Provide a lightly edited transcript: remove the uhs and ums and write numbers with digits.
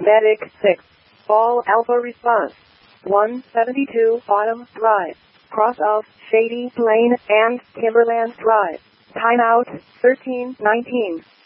Medic 6. All Alpha response. 172 Autumn Drive. Cross of Shady Lane and Timberland Drive. Timeout 13:19.